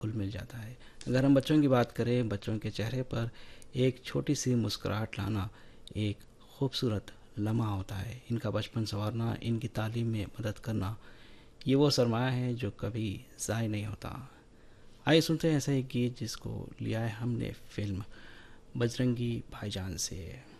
घुल मिल जाता है। अगर हम बच्चों की बात करें, बच्चों के चेहरे पर एक छोटी सी मुस्कुराहट लाना एक खूबसूरत लम्हा होता है। इनका बचपन संवारना, इनकी तालीम में मदद करना, ये वो सरमाया है जो कभी ज़ाय नहीं होता। आइए सुनते हैं ऐसा एक गीत जिसको लिया है हमने फिल्म बजरंगी भाईजान से।